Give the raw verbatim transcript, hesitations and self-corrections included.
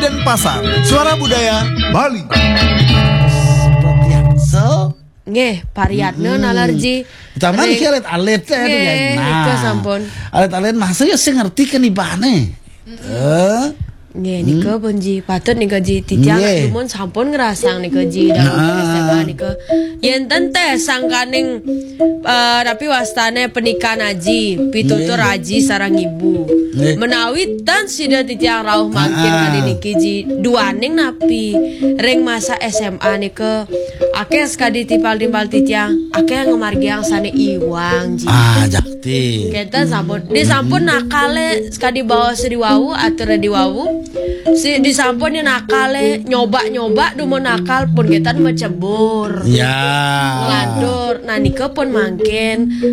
Denpasar, suara budaya Bali. So, nggih, pariatna hmm. alergi. Utama iki alit-alit teh nggih, nah. sampun. Alit-alit masa ya sing ngerti kenibane. Heeh. Nggih, nika pun ji patut nika ji titiang lumun sampun ngerasang nika ji dalam S M A nika. Yen teh sangkaning uh, rapi wastane pernikahan aji, pitutur aji sarang ibu. Menawi tan sida titiang rauh makin kali niki ji duaning napi ring masa S M A nika akeh sekali tipal-tipal titiang, akeh ngemargi yang sane iwang ji. Ah, jakti. Kita sampun, di sampun nakale sekali bawa sediwawu atur diwawu. Si di sampun nakale nyoba-nyoba dumo nakal pun kita mencebur. Ya. Ngelantur, nah nika pun mangkin